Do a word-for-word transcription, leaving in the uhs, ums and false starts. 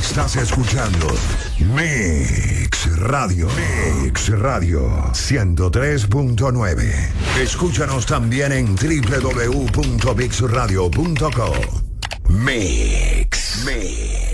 Estás escuchando Mix Radio. Mix Radio ciento tres punto nueve. Escúchanos también en doble u doble u doble u punto mix radio punto com. Mix. Mix.